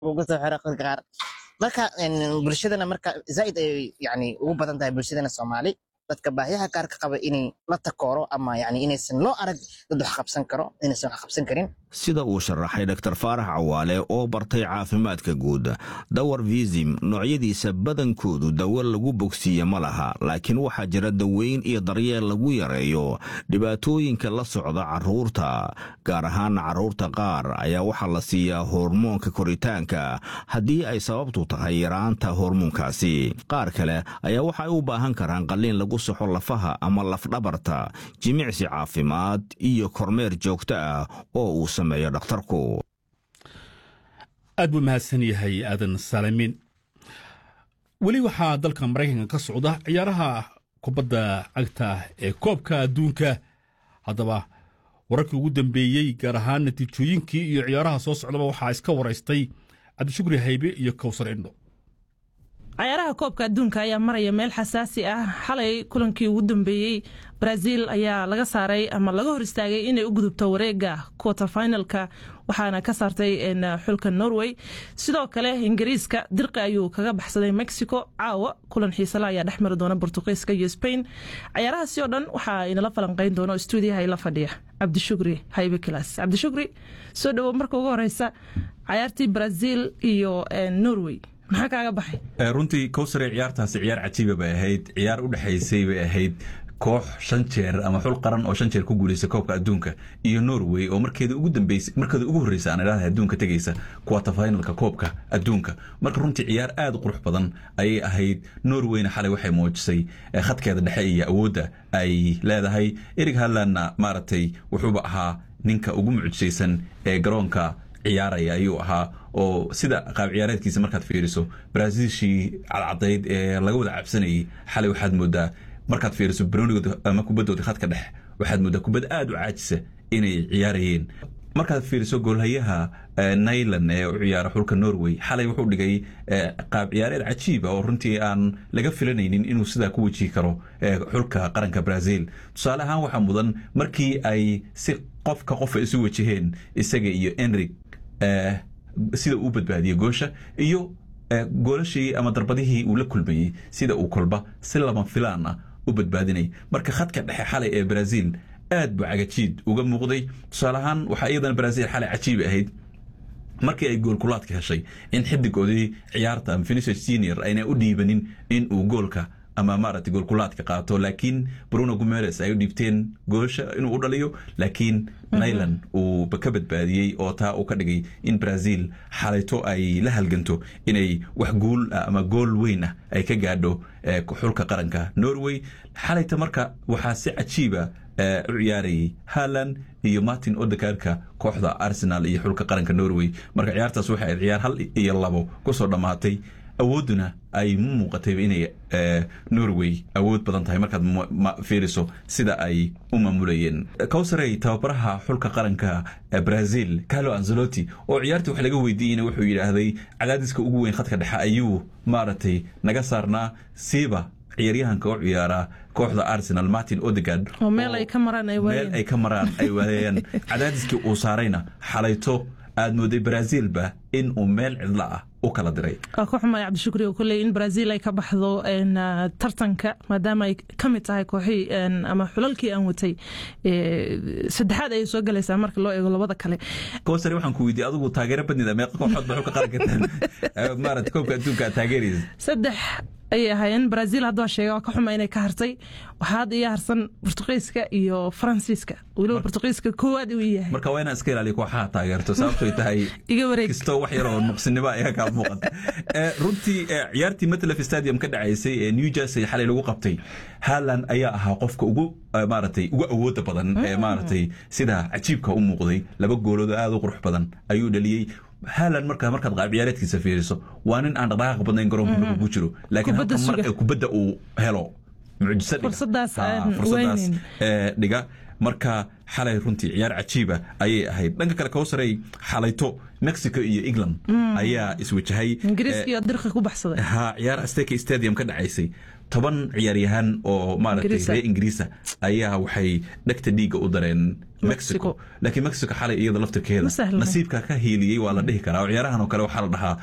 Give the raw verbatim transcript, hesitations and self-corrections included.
ugu soo xiro qadka qaar marka bulshadana marka zaid ay yani ugu badan tahay bulshadana Soomaali dadka baahiyaha gaarka qaba inay la takooro ama yani inaysan loo arag dad wax qabsan karo inaysan wax qabsan karin sida uu sharaxay Dr Faarax Cawaale oo bartay caafimaadka guud Dawarvism noocyadiisa badankoodu dawo lagu bogsiyo ma laha laakiin waxa jira daweyn iyo daryeel lagu yareeyo dhibaatooyinka la socda caruurta gaar ahaan caruurta qaar ayaa waxa la siiyaa hormoonka koritaanka haddii ay sababtu tahay yaraanta hormoonkaasi qaar kale ayaa waxa ay u baahan karaan qalliin lagu saxo lafaha ama lafdhabarta jimicsi caafimaad iyo kormeer joogto ah oo uu sameeyo dhakhtarku aad buu mahadsan yahay aadan salamiin weli waxaa dalka Mareykanka ka socda ciyaaraha kubadda cagta ee koobka adduunka haddaba wararkii ugu dambeeyey gaar ahaan natiijooyinkii iyo ciyaaraha soo socdaba waxaa iska waraystay Cabdishukri Haybe iyo Kawsar Indho ciyaaraha koobka adduunka ayaa maraya meel xasaasi ah xalay kulankii ugu dambeeyay Brazil ayaa laga saaray ama laga hor istaagay inay u gudubto wareega quarter finalka waxaana ka saartay xulka Norway sidoo kale Ingiriiska dirqi ayuu kaga baxsaday Mexico caawa kulan xiiso leh ayaa dhexmari doona Portugiiska iyo Spain ciyaaraha si oo dhan waxa inala falanqeyn doona stuudiyaha ila fadhiya Cabdishukri Haybe Class Cabdishukri soo dhawo marka ugu horeysa ciyaartii Brazil iyo Norway maxaa kaaga baxay runtii Kawsar ciyaartaasi ciyaar cajiib bay ahayd ciyaar u dhaxaysay bay ahayd koox shan jeer ama xul qaran oo shan jeer ku guuleysay koobka adduunka iyo Norway oo markeeda ugu dambeysay markeeda ugu horeysay aan ilaahay adduunka tagaysa quarter finalka koobka adduunka marka runtii ciyaar aad u qurux badan ayay ahayd Norwayna xalay waxay muujisay khadkeeda dhexe iyo awoodda ay leedahay Erling Haaland maartay wuxuu ahaa ninka ugu mucjisaysan ee garoonka ciyaaraya ayuu ahaa oo sida qaab ciyaareedkiisa markaad fiiriso Brazilshi cadcadayd ee laga wada cabsanayay xalay waxaad moodaa markaad fiiriso Brunigooda ama kubaddooda khadka dhex waxaad moodaa kubad aad u caajisa inay ciyaarayeen markaad fiiriso goolhayaha Nyland ee u ciyaara xulka Norway xalay wuxuu dhigay qaab ciyaareed cajiib oo runtii aan laga filanaynin inuu sida ku wajihi karo xulka qaranka Brazil tusaale ahaan waxa mudan markii ay si qofka qof isu wajaheen isaga iyo Enrique sida uu badbaadiyay goosha iyo goolashii ama darbadihii uu la kulmayay sida uu kolba si lama filaan ah u badbaadinay marka khadka dhexe xalay ee Brazil aad buu cagajiid uga muuqday tusaale ahaan waxa iyadana Brazil xalay cajiib ahayd markii ay gool kulaadka heshay in xidigoodii ciyaarta Vinicius Junior ayna u dhiibanin in uu goolka ama maaragtay gool kulaadka qaato laakiin Bruno Gomes ay u dhibteen goosha inuu u dhaliyo laakiin Nyland uu ka badbaadiyay oo taa uu ka dhigay in Brazil xalayto ay la halganto inay wax gool ama gool weyn ah ay ka gaadho xulka qaranka Norway xalayta marka waxa si cajiiba u ciyaarayay Haaland iyo Martin Odegaard kooxda Arsenal iyo xulka qaranka Norway marka ciyaartaas waxa ay ciyaar hal iyo labo ku soo dhamaatay awooduna ay muuqatay inay Norway awood badan tahay markaad fiiriso sida ay u maamulayeen Kawsar tababaraha xulka qaranka Brazil Carlo Ancelotti oo ciyaartii wax laga weydiiyay wuxuu yiraahday cadaadiska ugu weyn khadka dhexe ayuu maaragtay naga saarnaa siiba ciyaaryahanka oo ciyaara kooxda Arsenal Martin Odegaard oo meel ay ka maraan ay waayeen meel ay ka maraan ay waayeen cadaadiskii uu saarayna xalayto aad mooday Brazil ba in uu meel cidla ah u kala diray ku xumay Cabdishukri oo kulay in Brazil ay ka baxdo in tartanka maadaama ay kamid tahay kooxii ama xulalkii aan watay saddexaad ay soo galaysaa marka loo eego labada kale Kawsar waxaan ku weydiiyay adigu taageero badnida meeqa kooxood baa xulka qaranka maaragtay koobka adduunka taageeraysa saddex ay ahaayeen Brazil hadda sheegay ka xumay inay ka hartay waxaad iyo harsan Portugiiska iyo Faransiiska waliba Portugiiska koowaad uu yahay marka waa inaan iska ilaaliyo kooxaha taageerto sababtoo tahay iga wareeg kisto wax yar oo nuqsinimo ayaa ka muuqata runtii ciyaartii Metlef Stadium ka dhacaysay ee New Jersey xalay lagu qabtay Haaland ayaa ahaa qofka ugu maaragtay ugu awoodda badan ee maaragtay sida cajiibka u muuqday laba goolood aad u qurux badan ayuu dhaliyay Haaland marka markaad qaab ciyaareedkiisa fiiriso waa nin aan dhaqaaq badnayn garoonka ku jiro laakiin halka marka kubadda uu helo mucjisad fursadaas dhiga marka xalay runtii ciyaar cajiiba ayay ahayd dhanka kale kawsaray xalayto Mexico iyo England ayaa iswajahay ingiriiska dirqi ku baxsaday ha ciyaar Azteca Stadium ka dhacaysay toban ciyaaryahan oo maaragtay reer Ingiriisa ayaa waxay dhagta dhiiga u dareen Mexico laakiin Mexico xalay iyada laftirkeeda nasiibka ka heeliyay waa la dhihi karaa ciyaarahan oo kale waxa la dhahaa